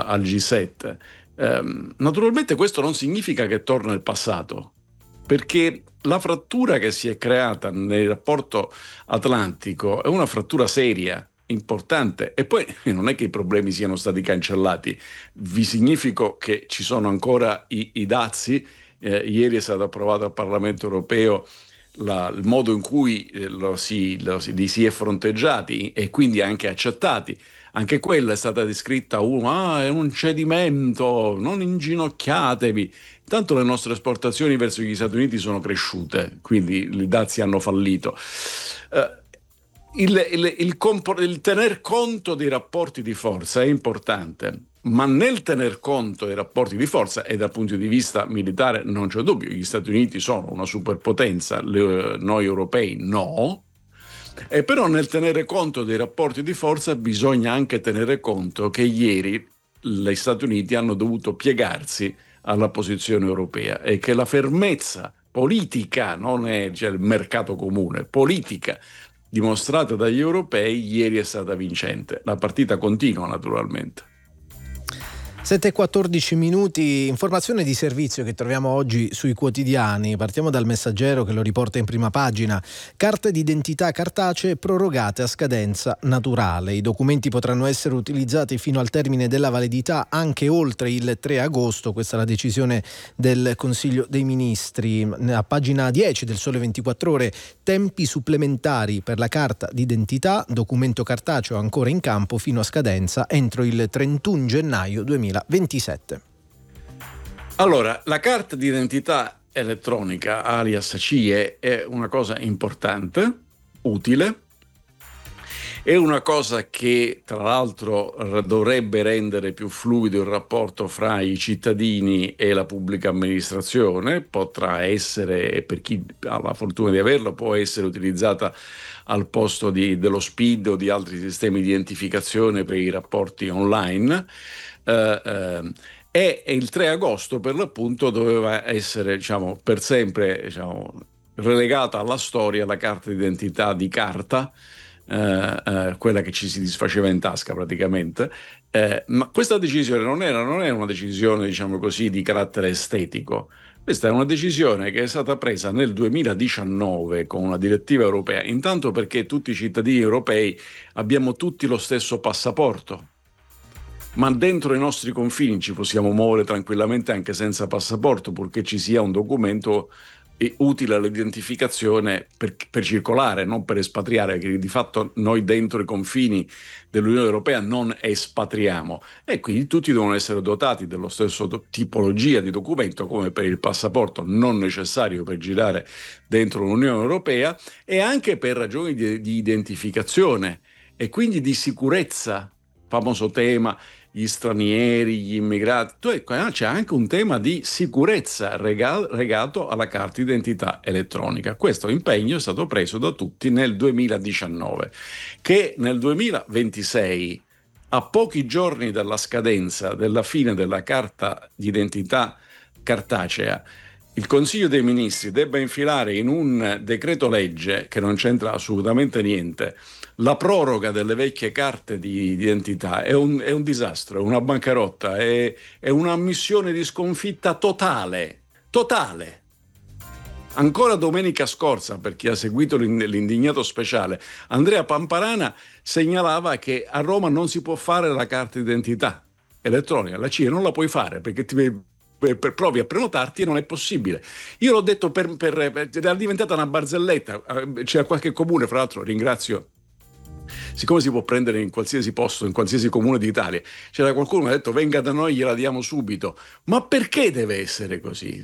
al G7. Naturalmente questo non significa che torna il passato, perché la frattura che si è creata nel rapporto atlantico è una frattura seria, importante, e poi non è che i problemi siano stati cancellati. Vi significo che ci sono ancora i dazi. Ieri è stato approvato al Parlamento europeo il modo in cui li si è fronteggiati e quindi anche accettati. Anche quella è stata descritta è un cedimento, non inginocchiatevi. Intanto le nostre esportazioni verso gli Stati Uniti sono cresciute, quindi i dazi hanno fallito. Il tener conto dei rapporti di forza è importante, ma nel tener conto dei rapporti di forza, e dal punto di vista militare non c'è dubbio, gli Stati Uniti sono una superpotenza, noi europei no, e però nel tenere conto dei rapporti di forza bisogna anche tenere conto che ieri gli Stati Uniti hanno dovuto piegarsi alla posizione europea e che la fermezza politica, non è il mercato comune, politica dimostrata dagli europei ieri è stata vincente. La partita continua naturalmente. 7:14 minuti, informazione di servizio che troviamo oggi sui quotidiani. Partiamo dal Messaggero che lo riporta in prima pagina. Carte d'identità cartacee prorogate a scadenza naturale. I documenti potranno essere utilizzati fino al termine della validità anche oltre il 3 agosto. Questa è la decisione del Consiglio dei Ministri. A pagina 10 del Sole 24 Ore, tempi supplementari per la carta d'identità, documento cartaceo ancora in campo fino a scadenza entro il 31 gennaio 2027. Allora, la carta d'identità elettronica, alias CIE, è una cosa importante, utile, è una cosa che tra l'altro dovrebbe rendere più fluido il rapporto fra i cittadini e la pubblica amministrazione. Potrà essere, per chi ha la fortuna di averlo, può essere utilizzata al posto dello SPID o di altri sistemi di identificazione per i rapporti online. E il 3 agosto per l'appunto doveva essere, per sempre, relegata alla storia la carta d'identità di carta, quella che ci si disfaceva in tasca praticamente, ma questa decisione non era una decisione, di carattere estetico. Questa è una decisione che è stata presa nel 2019 con una direttiva europea, intanto perché tutti i cittadini europei abbiamo tutti lo stesso passaporto, ma dentro i nostri confini ci possiamo muovere tranquillamente anche senza passaporto, purché ci sia un documento utile all'identificazione per circolare, non per espatriare, che di fatto noi dentro i confini dell'Unione Europea non espatriamo, e quindi tutti devono essere dotati dello stesso tipologia di documento come per il passaporto, non necessario per girare dentro l'Unione Europea, e anche per ragioni di identificazione e quindi di sicurezza. Famoso tema, gli stranieri, gli immigrati, c'è anche un tema di sicurezza legato alla carta d'identità elettronica. Questo impegno è stato preso da tutti nel 2019, che nel 2026, a pochi giorni dalla scadenza della fine della carta d'identità cartacea, il Consiglio dei Ministri debba infilare in un decreto legge che non c'entra assolutamente niente la proroga delle vecchie carte di identità è un disastro, è una bancarotta, è una missione di sconfitta totale. Ancora domenica scorsa, per chi ha seguito l'indignato speciale, Andrea Pamparana segnalava che a Roma non si può fare la carta d'identità elettronica, la CIE non la puoi fare perché provi a prenotarti e non è possibile. Io l'ho detto era diventata una barzelletta. C'era qualche comune, fra l'altro ringrazio, siccome si può prendere in qualsiasi posto, in qualsiasi comune d'Italia, c'era qualcuno che ha detto venga da noi, gliela diamo subito. Ma perché deve essere così?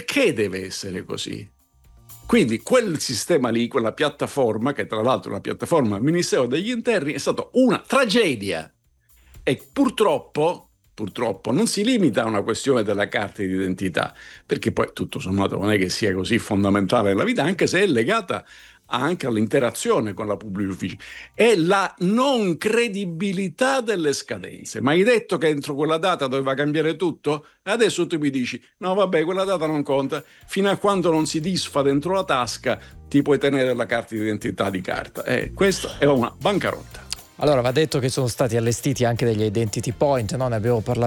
Quindi quel sistema lì, quella piattaforma, che tra l'altro è una piattaforma del Ministero degli Interni, è stata una tragedia. E purtroppo non si limita a una questione della carta di identità, perché poi tutto sommato non è che sia così fondamentale nella vita, anche se è legata anche all'interazione con la pubblica ufficio, è la non credibilità delle scadenze. Ma hai detto che entro quella data doveva cambiare tutto? Adesso tu mi dici no vabbè, quella data non conta, fino a quando non si disfa dentro la tasca ti puoi tenere la carta di identità di carta. Questa è una bancarotta. Allora va detto che sono stati allestiti anche degli identity point, no? Ne abbiamo parlato